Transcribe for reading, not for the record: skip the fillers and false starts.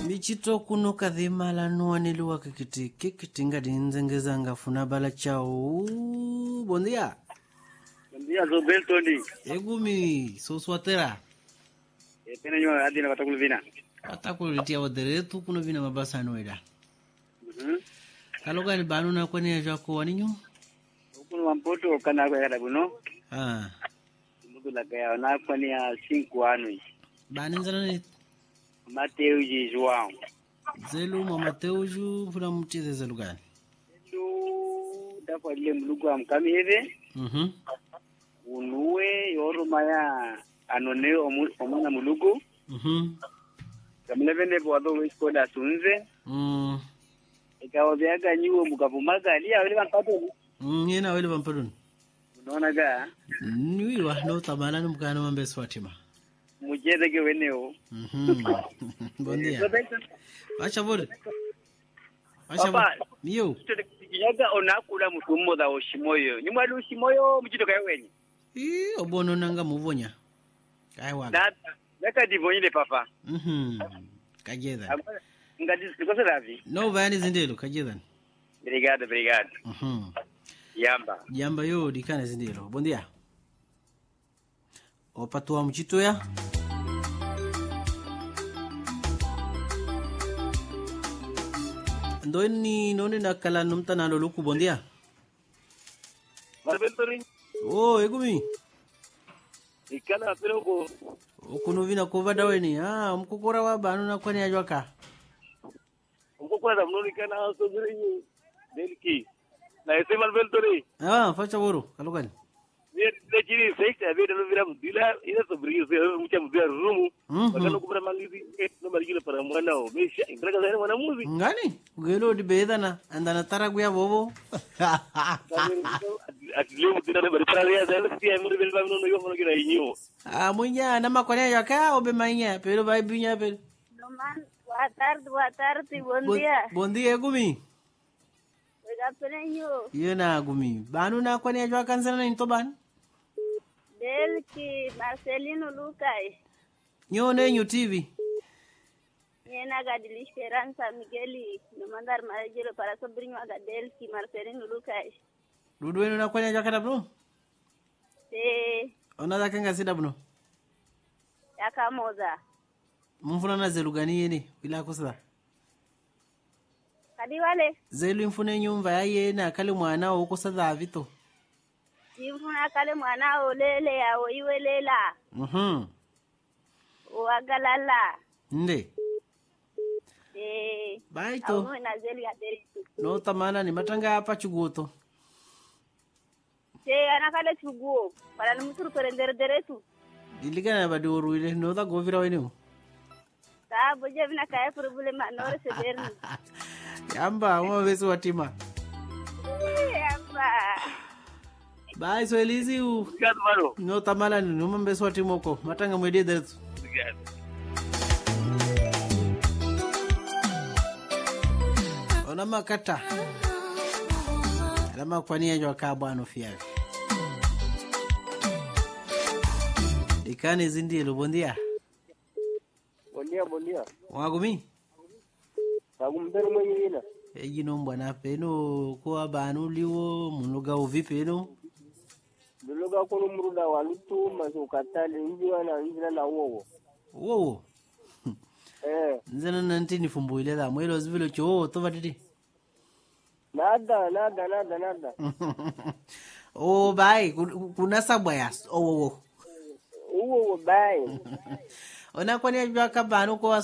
Michito kuno kadhima la nuaniluwa kikiti ngadi nzengeza ngafuna bala chao. Buen día. Buen día, Zobel Tony. Egumi, soswatera. Tena nyo adina batakulvina. Batakulitia waderetu kuno vina mabasa noida. Kaloga ni banu na kwani ya jako waninyo? Kuno mampoto kana kwa kada buno. Mudu la kaya na kwani ya 5 anos. Bani nzana ni Mateu de João. Zelu ma Mateuju funa mtize zelu gani? Zelu dafa ile mlugu amkami hivi. Unue yoro maya anone omuna mulugu. Kamile vende bwado wiskola sunze. Ikawa biaga nyuo mukavumaga alia wale bampato. Yena wale bampato. Unaona ga? Niwa no tamana mkana mambe Swatima. Mujeze ke weneo. Buen día. Acha bol. Acha bol. Miyo. Yaga onakula mutummo da oshimoyo. Nyuma lu shimoyo mujito kayo wenye. Obono nanga muvonya. Kai waga. Naka divonye papa. Kajeda. Ngadi sikosa davi. No vani zindelo kajeda. Obrigado. Yamba yo dikana zindelo. Buen día. Opatua mchito ya. Ndoni noni nakala numta na loluku buen día. Marbentori. Oh, egumi. Ikana peloko. Okuno vina kovada weni. Mkukura wa banu na kwani ajwaka. Mkukura da mnoni kana sobrenyi. Delki. Na ese Marbentori. Facha boro. Kalogani. Dia kiri sekta dia dalam viram dila ina sobrinho macam dia rumu bakano kubra mangizi no marigile para mwana o mesha indraga zaina mwana muzi ngani ugelo di bedana andana taragu ya bobo atile mudina bari para ya zaina tia muri belba no yo fono kira inyo munya na makone ya ka obe mainya pero vai binya pero Roman boa tarde bom dia bom dia gumi Perenyo. Yena gumi banu na kwani ajwa kansana ni toban Delki Marcelino Lucas. Nyone nyu TV. Yena gadili Esperanza Migueli no mandar majelo para sobrinho aga Delki Marcelino Lucas. Dudu wenu na kwani ajwa kada bro? Ona da kanga sida bro. Yakamoza. Mfuna na zelu gani yene bila kusada. Kadi wale? Zelu mfune nyumva ya yena kale mwana wo kusada vito. Mfuna kale mwana o lele ya o iwelela. O agalala. Nde. Baito. Au na zelu ya deritu. No tamana ni matanga hapa chugoto. Ana kale chugo. Para numuturu perendere deretu. Diligana badoru ile no da govira wenu. Ta boje bina kaya problema no resederni. Yamba mo beso watima. Yamba. Bye so elizi u. Mano. No tamala ni no beso watimoko. Matanga mwede deretu. Ona makata. Alama kwani ajwa ka bwana fiawe. Ikane zindilo bondia. Bondia. Wagumi. Tagumbere mwenyina. Ejino mbwana peno kwa banu liwo munuga uvipe no. Duloga kono muruda walutu masukatali njiwa na njira na wowo. Wowo. Nzana nanti ni fumbu ile da mwelo zivilo cho to batiti. Nada. Oh bai kuna sabaya. Oh. Uwo bai. Ona kwani ajwa ka banu kwa